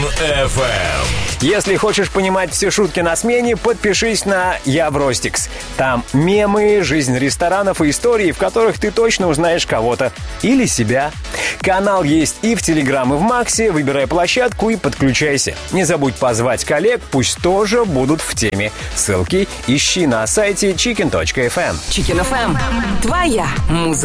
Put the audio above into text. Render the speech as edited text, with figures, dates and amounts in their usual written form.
FM. Если хочешь понимать все шутки на смене, подпишись на «Я в Ростикс». Там мемы, жизнь ресторанов и истории, в которых ты точно узнаешь кого-то или себя. Канал есть и в Телеграм, и в Максе. Выбирай площадку и подключайся. Не забудь позвать коллег, пусть тоже будут в теме. Ссылки ищи на сайте chicken.fm. Chicken FM. Твоя музыка.